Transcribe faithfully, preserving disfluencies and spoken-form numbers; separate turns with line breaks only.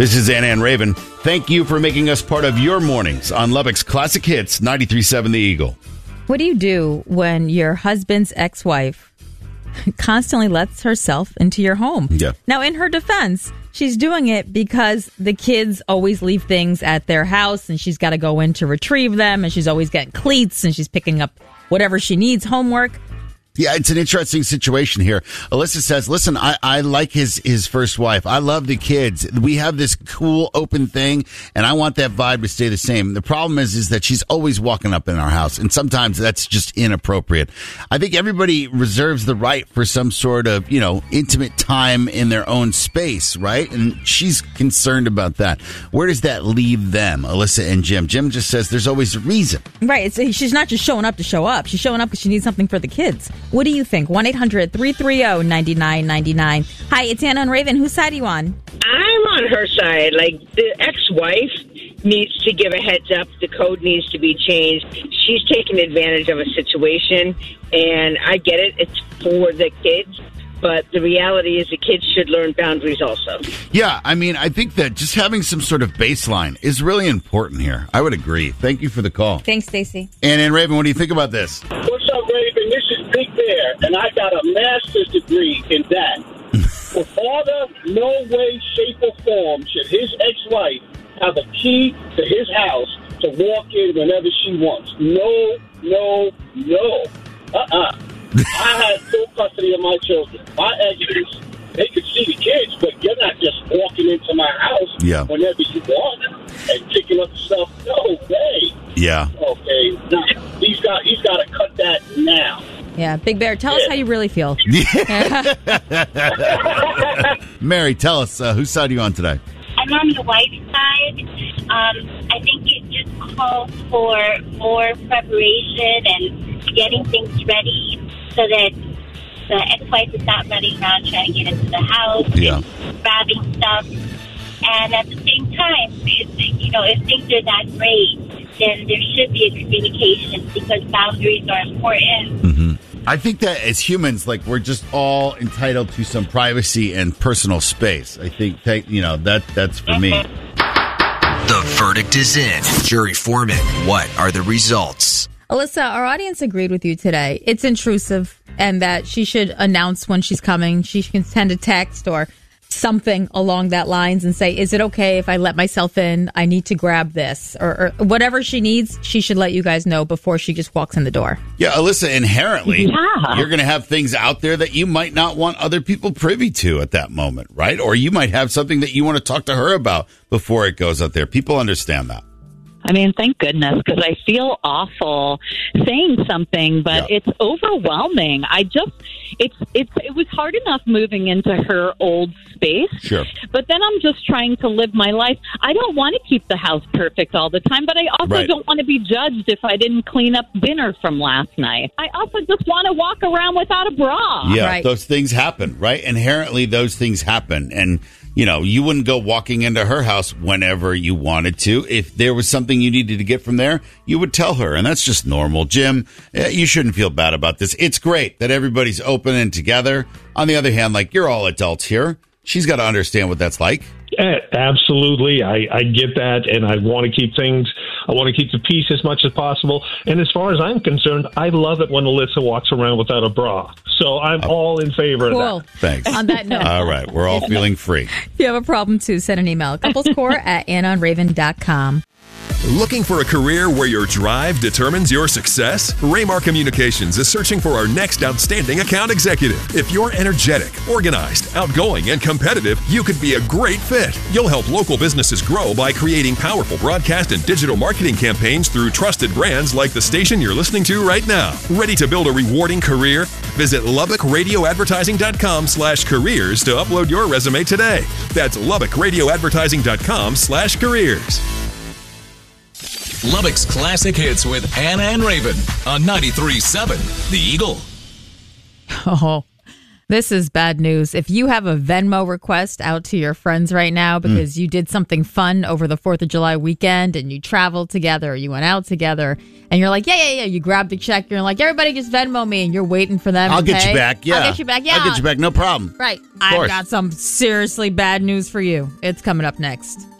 This is Anna and Raven. Thank you for making us part of your mornings on Lubbock's Classic Hits ninety-three point seven The Eagle.
What do you do when your husband's ex-wife constantly lets herself into your home?
Yeah.
Now, in her defense, she's doing it because the kids always leave things at their house and she's got to go in to retrieve them, and she's always getting cleats and she's picking up whatever she needs, homework.
Yeah, it's an interesting situation here. Alyssa says, listen, I, I like his, his first wife. I love the kids. We have this cool, open thing, and I want that vibe to stay the same. The problem is, is that she's always walking up in our house, and sometimes that's just inappropriate. I think everybody reserves the right for some sort of, you know, intimate time in their own space, right? And she's concerned about that. Where does that leave them, Alyssa and Jim? Jim just says there's always a reason.
Right. It's, she's not just showing up to show up. She's showing up because she needs something for the kids. What do you think? one eight hundred three three zero nine nine nine nine. Hi, it's Anna and Raven. Whose side are you on?
I'm on her side. Like, the ex-wife needs to give a heads up. The code needs to be changed. She's taking advantage of a situation, and I get it. It's for the kids. But the reality is the kids should learn boundaries also.
Yeah, I mean, I think that just having some sort of baseline is really important here. I would agree. Thank you for the call.
Thanks, Stacey.
And, and Raven, what do you think about this?
What's up, Raven? This is Big Bear, and I got a master's degree in that. For father, no way, shape, or form should his ex-wife have a key to his house to walk in whenever she wants. No, no, no. Uh-uh. I had full custody of my children. My exes, they could see the kids, but you're not just walking into my house
yeah.
whenever you want and picking up stuff. No way.
Yeah.
Okay. Now, he's got he's got to cut that now.
Yeah, Big Bear, tell yeah. us how you really feel.
Mary, tell us, uh, whose side are you on today?
I'm on the wife's side. Um, I think it just calls for more preparation and getting things ready so that the ex-wife is not running around trying to get into the house,
yeah.
and grabbing stuff. And at the same time, if, you know, if things are that great, then there should be a communication because boundaries are important.
Mm-hmm. I think that as humans, like, we're just all entitled to some privacy and personal space. I think, that, you know, that that's for me.
The verdict is in. Jury foreman, what are the results?
Alyssa, our audience agreed with you today. It's intrusive and that she should announce when she's coming. She can send a text or something along that lines and say, is it okay if I let myself in? I need to grab this. Or, or whatever she needs, she should let you guys know before she just walks in the door.
Yeah, Alyssa, inherently,
yeah.
you're going to have things out there that you might not want other people privy to at that moment, right? Or you might have something that you want to talk to her about before it goes out there. People understand that.
I mean, thank goodness, because I feel awful saying something, but
yeah.
it's overwhelming. I just, it's, it's, it was hard enough moving into her old space.
Sure.
But then I'm just trying to live my life. I don't want to keep the house perfect all the time, but I also
right.
don't want to be judged if I didn't clean up dinner from last night. I also just want to walk around without a bra.
Yeah,
right.
Those things happen, right? Inherently, those things happen. And, you know, you wouldn't go walking into her house whenever you wanted to. If there was something you needed to get from there, you would tell her. And that's just normal. Jim, you shouldn't feel bad about this. It's great that everybody's open and together. On the other hand, like, you're all adults here. She's got to understand what that's like.
Yeah, absolutely. I, I get that, and I want to keep things, I want to keep the peace as much as possible. And as far as I'm concerned, I love it when Alyssa walks around without a bra. So I'm oh. all in favor
cool.
of that.
Thanks.
On that note.
All right. We're all feeling free.
If you have a problem, too, send an email. Couplescore at anna and raven dot com.
Looking for a career where your drive determines your success? Raymar Communications is searching for our next outstanding account executive. If you're energetic, organized, outgoing, and competitive, you could be a great fit. You'll help local businesses grow by creating powerful broadcast and digital marketing campaigns through trusted brands like the station you're listening to right now. Ready to build a rewarding career? Visit Lubbock Radio Advertising dot com slash careers to upload your resume today. That's Lubbock Radio Advertising dot com slash careers.
Lubbock's Classic Hits with Anna and Raven on ninety-three point seven The Eagle.
Oh, This is bad news. If you have a Venmo request out to your friends right now because mm. you did something fun over the fourth of July weekend and you traveled together, or you went out together, and you're like, yeah, yeah, yeah, you grab the check, you're like, everybody just Venmo me, and you're waiting for them
I'll
to
get
pay.
you back, yeah.
I'll get you back, yeah.
I'll get you back, no problem.
Right. I've got some seriously bad news for you. It's coming up next.